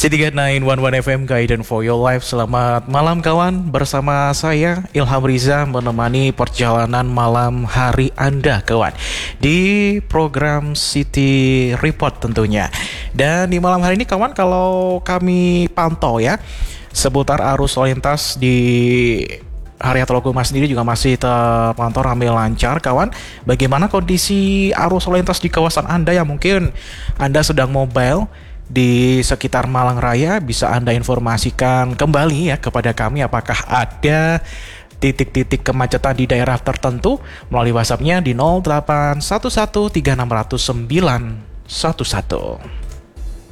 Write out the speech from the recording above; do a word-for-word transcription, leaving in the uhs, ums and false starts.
City Guide sembilan satu satu F M Guidance for Your Life. Selamat malam kawan, bersama saya Ilham Riza menemani perjalanan malam hari Anda kawan di program City Report tentunya. Dan di malam hari ini kawan, kalau kami pantau ya seputar arus lalu lintas di Haryataloka sendiri juga masih terpantau ramai lancar kawan. Bagaimana kondisi arus lalu lintas di kawasan Anda yang mungkin Anda sedang mobile di sekitar Malang Raya? Bisa Anda informasikan kembali ya kepada kami apakah ada titik-titik kemacetan di daerah tertentu melalui WhatsApp-nya di nol delapan satu satu tiga enam nol nol sembilan satu satu.